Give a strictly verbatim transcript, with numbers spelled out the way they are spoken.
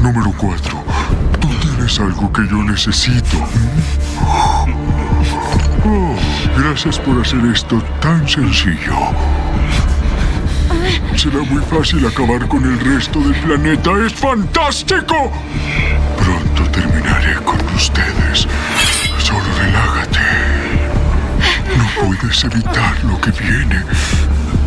Número cuatro. Tú tienes algo que yo necesito. Oh, gracias por hacer esto tan sencillo. Será muy fácil acabar con el resto del planeta. ¡Es fantástico! Pronto terminaré con ustedes. Solo relájate. No puedes evitar lo que viene.